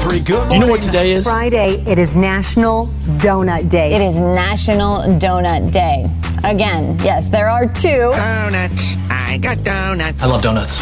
92.3. Good morning. Do you know what today is? Friday, it is National Donut Day. It is National Donut Day. Again, yes, there are two. Donuts. I got donuts. I love donuts.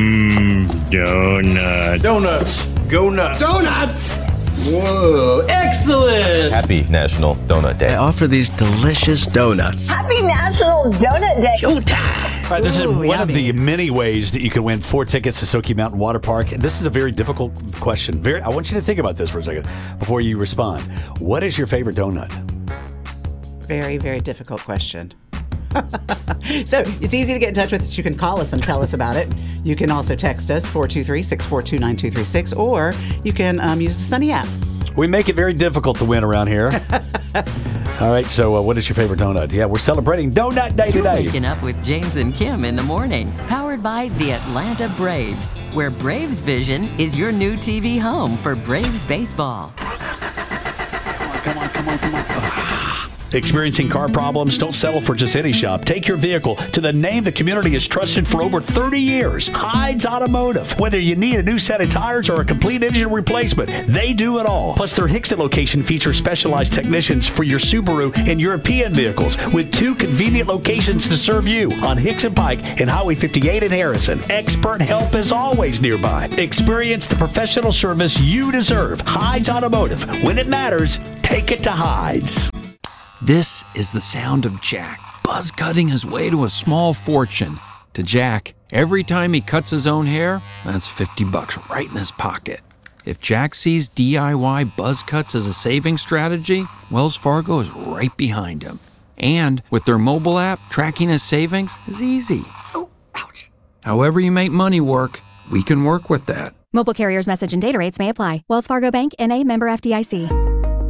Donut. Donuts. Go nuts. Donuts. Whoa. Excellent. Happy National Donut Day. I offer these delicious donuts. Happy National Donut Day. All right, this is Ooh, one of yummy. the many ways that you can win 4 tickets to Sokey Mountain Water Park. And this is a very difficult question. I want you to think about this for a second before you respond. What is your favorite donut? Very, very difficult question. So it's easy to get in touch with us. You can call us and tell us about it. You can also text us, 423-642-9236, or you can use the Sunny app. We make it very difficult to win around here. All right, so what is your favorite donut? Yeah, we're celebrating Donut Day You're today. waking up with James and Kim in the morning, powered by the Atlanta Braves, where Braves Vision is your new TV home for Braves baseball. Come on. Experiencing car problems? Don't settle for just any shop. Take your vehicle to the name the community has trusted for over 30 years, Hyde's Automotive. Whether you need a new set of tires or a complete engine replacement, they do it all. Plus, their Hickston location features specialized technicians for your Subaru and European vehicles, with 2 convenient locations to serve you on Hickson Pike and Highway 58 in Harrison. Expert help is always nearby. Experience the professional service you deserve. Hyde's Automotive. When it matters, take it to Hyde's. This is the sound of Jack, buzz cutting his way to a small fortune. To Jack, every time he cuts his own hair, that's $50 right in his pocket. If Jack sees DIY buzz cuts as a saving strategy, Wells Fargo is right behind him. And with their mobile app, tracking his savings is easy. Oh, ouch. However you make money work, we can work with that. Mobile carriers' message and data rates may apply. Wells Fargo Bank, N.A., member FDIC.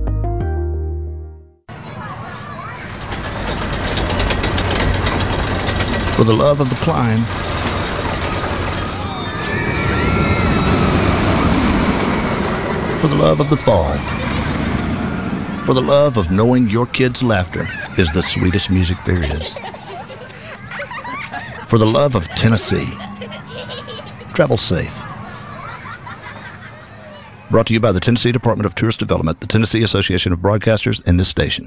For the love of the climb. For the love of the fall. For the love of knowing your kids' laughter is the sweetest music there is. For the love of Tennessee. Travel safe. Brought to you by the Tennessee Department of Tourist Development, the Tennessee Association of Broadcasters, and this station.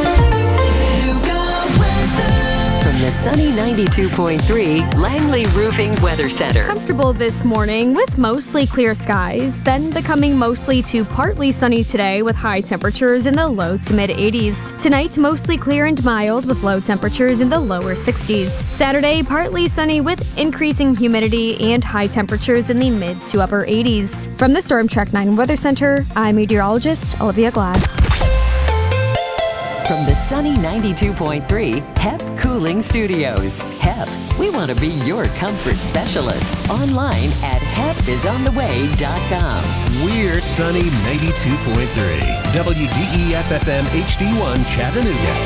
From the sunny 92.3 Langley Roofing Weather Center. Comfortable this morning with mostly clear skies, then becoming mostly to partly sunny today with high temperatures in the low to mid 80s. Tonight, mostly clear and mild with low temperatures in the lower 60s. Saturday, partly sunny with increasing humidity and high temperatures in the mid to upper 80s. From the Storm Track 9 Weather Center, I'm meteorologist Olivia Glass. From the sunny 92.3 HEP Cooling Studios. HEP, we want to be your comfort specialist. Online at hepisontheway.com. We're sunny 92.3 WDEF-FM HD1 Chattanooga.